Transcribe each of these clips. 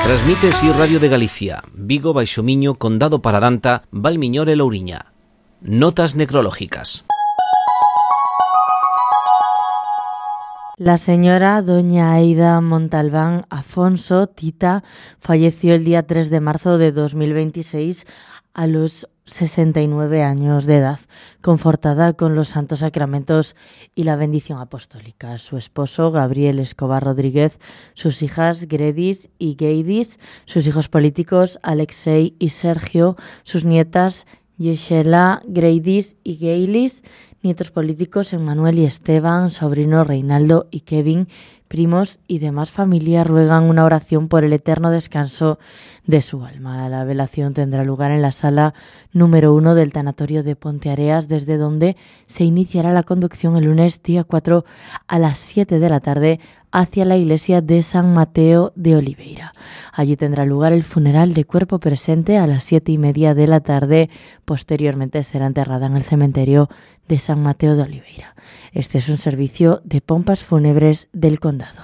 Transmite Si Radio de Galicia, Vigo, Baixo Miño, Condado Paradanta, Valmiñor e Louriña. Notas necrológicas. La señora doña Aida Montalbán Afonso Tita falleció el día 3 de marzo de 2026 a los 69 años de edad, confortada con los santos sacramentos y la bendición apostólica. Su esposo, Gabriel Escobar Rodríguez, sus hijas Gredis y Geidis, sus hijos políticos, Alexei y Sergio, sus nietas, Yeshela, Greidis y Geilis, nietos políticos, Emmanuel y Esteban, sobrinos Reinaldo y Kevin, primos y demás familia ruegan una oración por el eterno descanso de su alma. La velación tendrá lugar en la sala número 1 del tanatorio de Ponteareas, desde donde se iniciará la conducción el lunes día 4 a las 7 de la tarde hacia la iglesia de San Mateo de Oliveira. Allí tendrá lugar el funeral de cuerpo presente a las 7:30 de la tarde. Posteriormente será enterrada en el cementerio de San Mateo de Oliveira. Este es un servicio de pompas fúnebres del condado.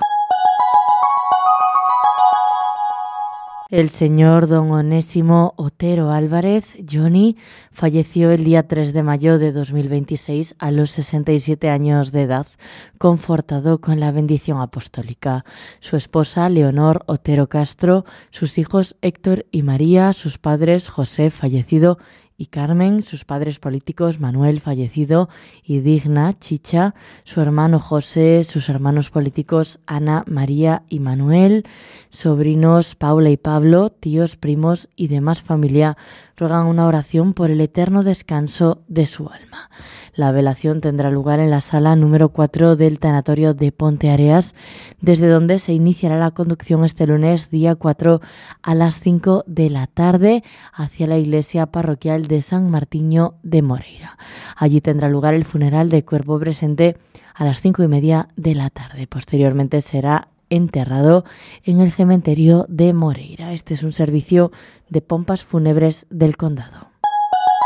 El señor don Onésimo Otero Álvarez, Johnny, falleció el día 3 de mayo de 2026 a los 67 años de edad, confortado con la bendición apostólica. Su esposa, Leonor Otero Castro, sus hijos Héctor y María, sus padres José, fallecido, y Carmen, sus padres políticos Manuel, fallecido, y Digna, Chicha, su hermano José, sus hermanos políticos Ana, María y Manuel, sobrinos Paula y Pablo, tíos, primos y demás familia ruegan una oración por el eterno descanso de su alma. La velación tendrá lugar en la sala número 4 del tanatorio de Ponteareas, desde donde se iniciará la conducción este lunes día 4 a las 5 de la tarde hacia la iglesia parroquial de San Martiño de Moreira. Allí tendrá lugar el funeral de cuerpo presente a las 5:30 de la tarde. Posteriormente será enterrado en el cementerio de Moreira. Este es un servicio de pompas fúnebres del condado.